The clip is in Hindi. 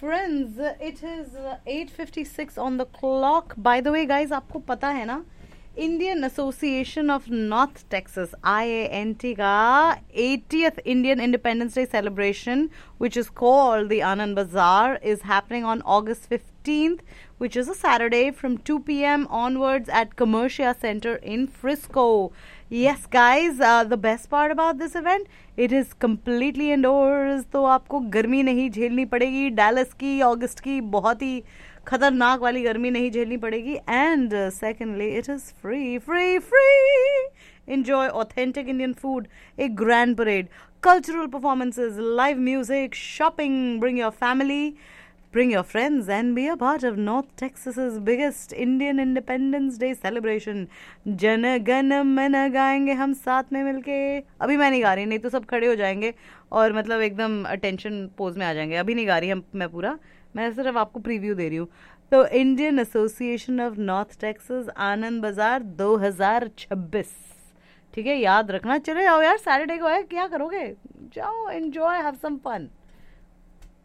friends, it is 8:56 on the clock. By the way, guys, आपको पता है ना, Indian Association of North Texas IANT का 80th Indian Independence Day celebration, which is called the Anand Bazaar, is happening on August 15th, which is a Saturday, from 2 p.m. onwards at Commercia Center in Frisco. Yes, guys, the best part about this event, it is completely indoors, तो आपको गर्मी नहीं झेलनी पड़ेगी. डैलस की अगस्त की बहुत ही खतरनाक वाली गर्मी नहीं झेलनी पड़ेगी. And secondly, it is free. Enjoy authentic Indian food, a grand parade, cultural performances, live music, shopping. Bring your family, bring your friends, and be a part of North Texas's biggest Indian Independence Day celebration. Jana Gana मन गाएंगे हम साथ में मिलके. अभी मैं नहीं गा रही, नहीं तो सब खड़े हो जाएंगे और मतलब एकदम अटेंशन पोज में आ जाएंगे. अभी नहीं गा रही मैं पूरा, मैं सिर्फ आपको प्रीव्यू दे रही हूँ. तो Indian association of north Texas आनंद बाजार 2026, ठीक है, याद रखना. चले जाओ यार, सैटरडे को है, क्या करोगे, जाओ एंजॉय, हैव सम फन.